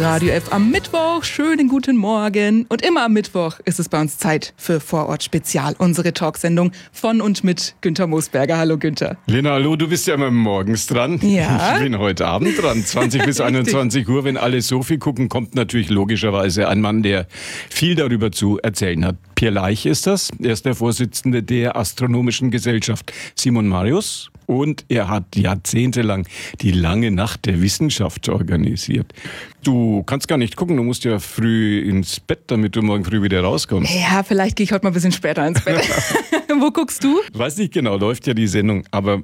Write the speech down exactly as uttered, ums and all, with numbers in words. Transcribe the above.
Radio F am Mittwoch, schönen guten Morgen. Und immer am Mittwoch ist es bei uns Zeit für Vorort Spezial, unsere Talksendung von und mit Günther Moosberger. Hallo Günther. Lena, hallo, du bist ja immer morgens dran. Ja. Ich bin heute Abend dran, zwanzig bis einundzwanzig Uhr. Wenn alle so viel gucken, kommt natürlich logischerweise ein Mann, der viel darüber zu erzählen hat. Pierre Leich ist das. Er ist der Vorsitzende der Astronomischen Gesellschaft Simon Marius. Und er hat jahrzehntelang die lange Nacht der Wissenschaft organisiert. Du kannst gar nicht gucken, du musst ja früh ins Bett, damit du morgen früh wieder rauskommst. Ja, vielleicht gehe ich heute mal ein bisschen später ins Bett. Wo guckst du? Weiß nicht genau, läuft ja die Sendung. Aber